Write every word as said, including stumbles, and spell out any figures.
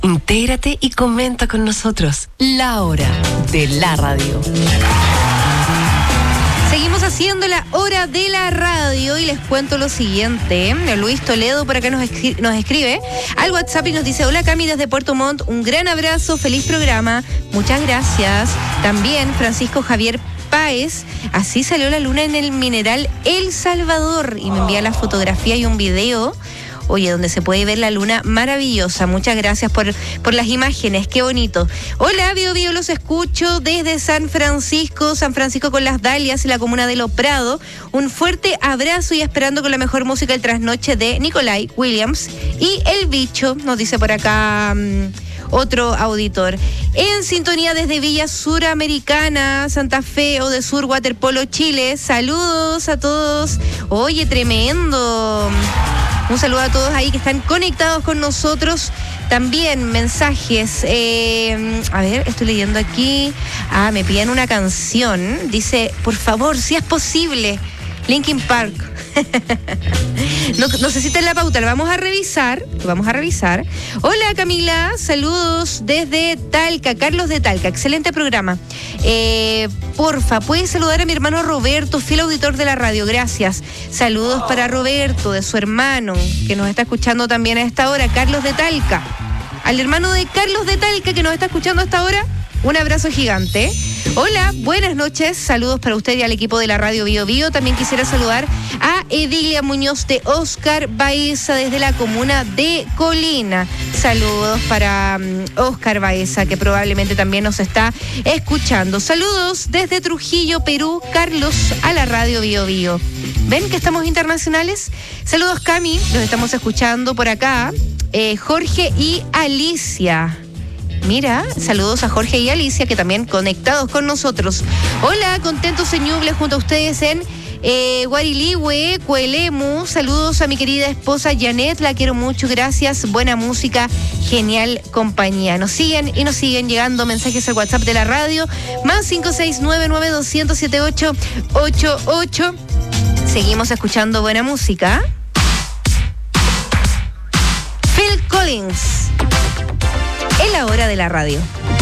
Intégrate y comenta con nosotros. La hora de la radio. Seguimos haciendo la hora de la radio y les cuento lo siguiente. Luis Toledo por acá nos, escri- nos escribe al WhatsApp y nos dice: hola Cami desde Puerto Montt, un gran abrazo, feliz programa, muchas gracias. También Francisco Javier Páez, así salió la luna en el mineral El Salvador, y me envía la fotografía y un video. Oye, donde se puede ver la luna maravillosa. Muchas gracias por, por las imágenes, qué bonito. Hola, Bio Bio, los escucho desde San Francisco, San Francisco con las Dalias y la comuna de Lo Prado. Un fuerte abrazo y esperando con la mejor música el trasnoche de Nicolai Williams y El Bicho, nos dice por acá um, otro auditor. En sintonía desde Villa Suramericana, Santa Fe o de Sur, Waterpolo, Chile. Saludos a todos. Oye, tremendo. Un saludo a todos ahí que están conectados con nosotros. También mensajes. Eh, a ver, estoy leyendo aquí. Ah, me piden una canción. Dice, por favor, si es posible, Linkin Park. No, no sé si está en la pauta, lo vamos a revisar, lo vamos a revisar. Hola Camila, saludos desde Talca, Carlos de Talca, excelente programa. Eh, porfa, ¿puedes saludar a mi hermano Roberto, fiel auditor de la radio? Gracias. Saludos para Roberto, de su hermano, que nos está escuchando también a esta hora, Carlos de Talca. Al hermano de Carlos de Talca, que nos está escuchando a esta hora, un abrazo gigante. Hola, buenas noches, saludos para usted y al equipo de la radio Bio Bio. También quisiera saludar a Edilia Muñoz de Oscar Baeza desde la comuna de Colina. Saludos para um, Oscar Baeza, que probablemente también nos está escuchando. Saludos desde Trujillo, Perú, Carlos, a la radio Bio Bio. ¿Ven que estamos internacionales? Saludos Cami, los estamos escuchando por acá. Eh, Jorge y Alicia. Mira, saludos a Jorge y Alicia, que también conectados con nosotros. Hola, contentos en Ñuble junto a ustedes en eh, Guarilihue, Coelemu. Saludos a mi querida esposa Janet, la quiero mucho, gracias. Buena música, genial compañía. Nos siguen y nos siguen llegando mensajes al WhatsApp de la radio, más cinco seis nueve nueve dos cero cero siete ocho ocho ocho. Seguimos escuchando buena música. Phil Collins, en la hora de la radio.